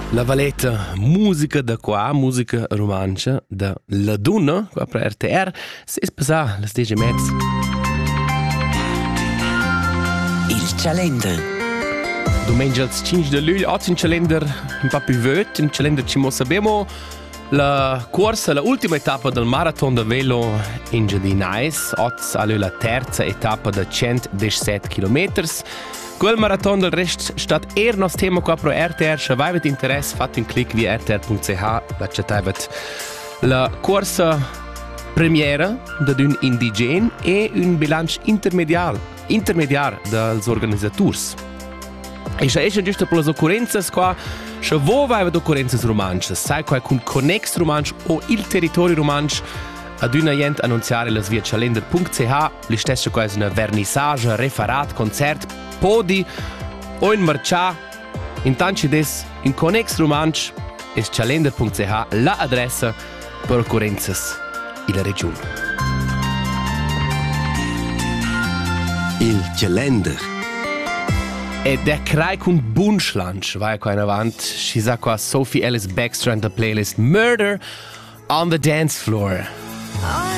La valetta musica da qua, musica romancia da La Duna, qua per RTR, si spesa las 10:30. Il calender. Domenica il 5 luglio, oggi in calender un po' più vöt, in calender ci sappiamo la corsa, la ultima tappa del marathon da velo in Giardinais, oggi ha la terza tappa da 117 km. Quel marathon del rest stat nos tema qua pro RTR, se avete interesse fate un clic via rtr.ch, la chattevet la corsa premiera da un indigen e un bilancio intermediar dels organizzators. E se è giusto per le occurrenze qua, se voi avete occurrenze romanche, sai qua con Connex romanche o il territorio romanche, ad una gente annunziare las via calender.ch, li stesse qua una vernissage, referat, concert, podi o in marcia. Intanto des in Connex romanche es calender.ch la adressa per occurrenze in la regione. Il calender. E der crai con Bunschlanch, vai qua in avant, ci sa qua Sophie Ellis Baxter and the playlist Murder on the Dance Floor.